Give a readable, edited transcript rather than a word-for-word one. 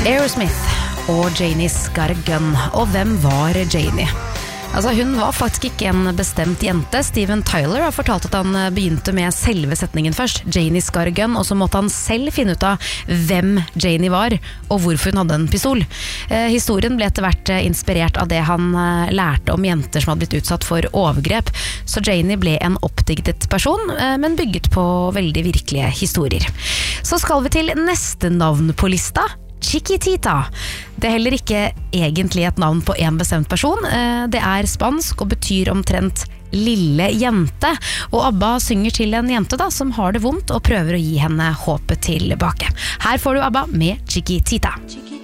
Aerosmith og Janie's Got a Gun. Og hvem var Janie? Altså, hun var faktisk ikke en bestemt jente. Steven Tyler har fortalt at han begynte med selve setningen først, Janie's Got a Gun, og så måtte han selv finne ut av hvem Janie var, og hvorfor hun hadde en pistol. Historien ble etter hvert inspirert av det han lærte om jenter som hadde blitt utsatt for overgrep, så Janie ble en oppdigtet person, men bygget på veldig virkelige historier. Så skal vi til neste navn på lista, Chiquitita. Det er heller ikke egentlig et navn på en bestemt person. Det er spansk og betyr omtrent lille jente. Og ABBA synger til en jente da, som har det vondt og prøver å gi henne håpet tilbake. Her får du ABBA med Chiquitita.